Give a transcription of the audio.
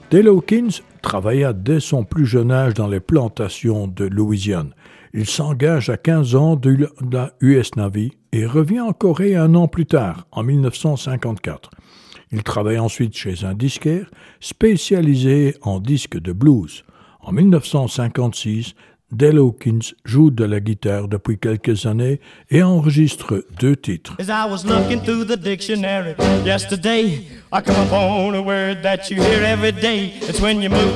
Dale Hawkins travailla dès son plus jeune âge dans les plantations de Louisiane. Il s'engage à 15 ans de la US Navy et revient en Corée un an plus tard, en 1954. Il travaille ensuite chez un disquaire spécialisé en disques de blues. En 1956, Dale Hawkins joue de la guitare depuis quelques années et enregistre 2 titres. As I was looking through the dictionary yesterday, I come upon a word that you hear every day. It's when you move